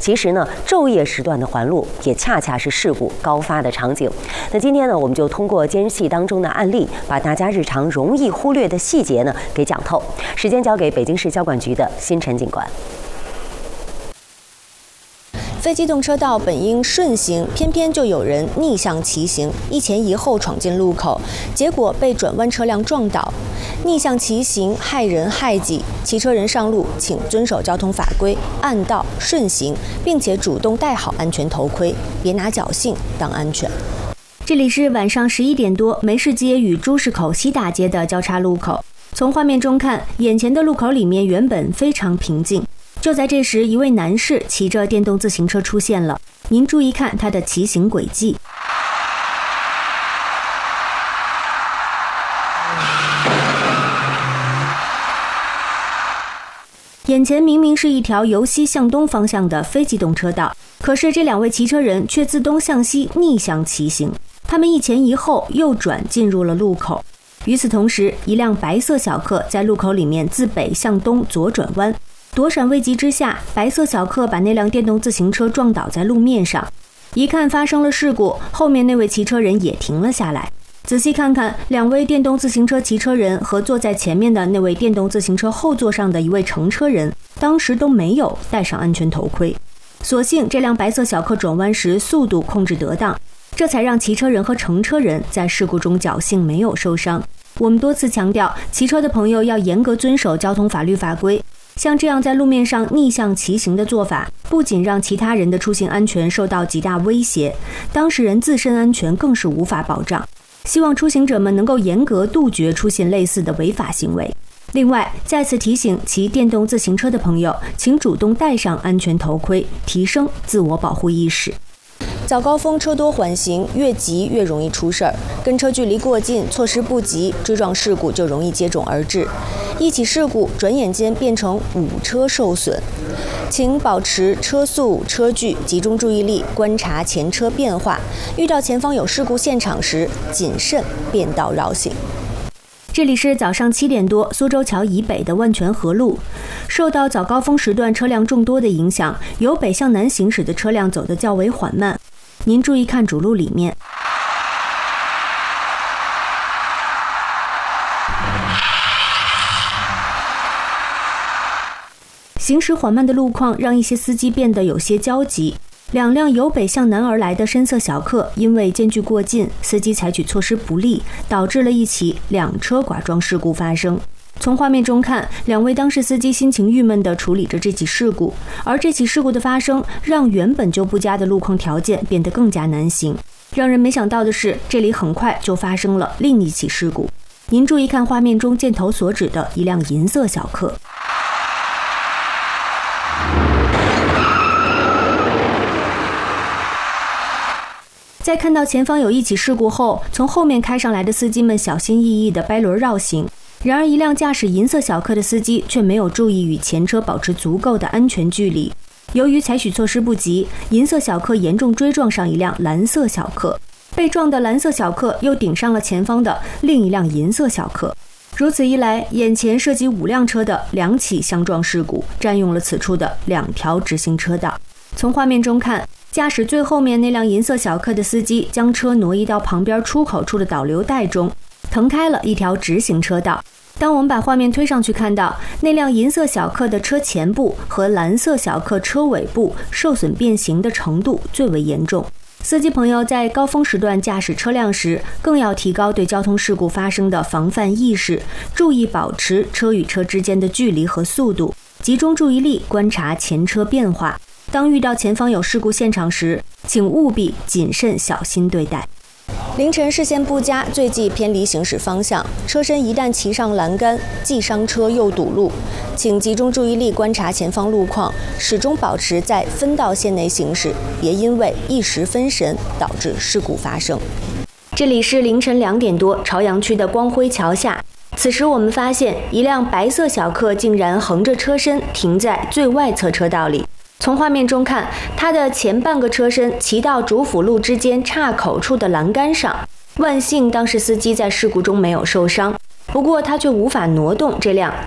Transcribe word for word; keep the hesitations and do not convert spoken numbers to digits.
其实呢，昼夜时段的环路也恰恰是事故高发的场景。那今天呢，我们就通过监视器当中的案例，把大家日常容易忽略的细节呢给讲透。时间交给北京市交管局的辛晨警官。 非机动车道本应顺行，偏偏就有人逆向骑行，一前一后闯进路口，结果被转弯车辆撞倒。逆向骑行害人害己，骑车人上路请遵守交通法规，按道顺行，并且主动戴好安全头盔，别拿侥幸当安全。 这里是晚上十一点多，梅市街与朱市口西大街的交叉路口。从画面中看，眼前的路口里面原本非常平静。 就在这时，一位男士骑着电动自行车出现了。您注意看他的骑行轨迹。眼前明明是一条由西向东方向的非机动车道，可是这两位骑车人却自东向西逆向骑行。他们一前一后右转进入了路口。与此同时，一辆白色小客在路口里面自北向东左转弯。 躲闪未及之下，白色小客把那辆电动自行车撞倒在路面上。一看发生了事故，后面那位骑车人也停了下来。仔细看看，两位电动自行车骑车人和坐在前面的那位电动自行车后座上的一位乘车人，当时都没有戴上安全头盔。所幸这辆白色小客转弯时速度控制得当，这才让骑车人和乘车人在事故中侥幸没有受伤。我们多次强调，骑车的朋友要严格遵守交通法律法规。 像这样在路面上逆向骑行的做法，不仅让其他人的出行安全受到极大威胁，当事人自身安全更是无法保障。希望出行者们能够严格杜绝出现类似的违法行为。另外，再次提醒骑电动自行车的朋友，请主动戴上安全头盔，提升自我保护意识。 早高峰车多缓行，越急越容易出事儿。跟车距离过近，措施不及，追撞事故就容易接踵而至。一起事故转眼间变成五车受损，请保持车速、车距，集中注意力观察前车变化。遇到前方有事故现场时，谨慎变道绕行。 这里是早上七点多，苏州桥以北的万泉河路，受到早高峰时段车辆众多的影响，由北向南行驶的车辆走得较为缓慢。您注意看主路里面。 行驶缓慢的路况让一些司机变得有些焦急。两辆由北向南而来的深色小客因为间距过近，司机采取措施不力，导致了一起两车剐撞事故发生。从画面中看，两位当事司机心情郁闷地处理着这起事故，而这起事故的发生让原本就不佳的路况条件变得更加难行。让人没想到的是，这里很快就发生了另一起事故。您注意看画面中箭头所指的一辆银色小客。 在看到前方有一起事故后，从后面开上来的司机们小心翼翼地掰轮绕行。然而，一辆驾驶银色小客的司机却没有注意与前车保持足够的安全距离。由于采取措施不及，银色小客严重追撞上一辆蓝色小客，被撞的蓝色小客又顶上了前方的另一辆银色小客。如此一来，眼前涉及五辆车的两起相撞事故，占用了此处的两条直行车道。从画面中看， 驾驶最后面那辆银色小客的司机将车挪移到旁边出口处的导流带中，腾开了一条直行车道。当我们把画面推上去，看到那辆银色小客的车前部和蓝色小客车尾部受损变形的程度最为严重。司机朋友在高峰时段驾驶车辆时，更要提高对交通事故发生的防范意识，注意保持车与车之间的距离和速度，集中注意力观察前车变化。 当遇到前方有事故现场时，请务必谨慎小心对待。 凌晨视线不佳，最忌偏离行驶方向，车身一旦骑上栏杆，既伤车又堵路。请集中注意力观察前方路况，始终保持在分道线内行驶，别因为一时分神导致事故发生。 这里是凌晨两点多，朝阳区的光辉桥下。此时我们发现，一辆白色小客竟然横着车身停在最外侧车道里。 从画面中看，它的前半个车身骑到主辅路之间岔口处的栏杆上。万幸当时司机在事故中没有受伤，不过他却无法挪动这辆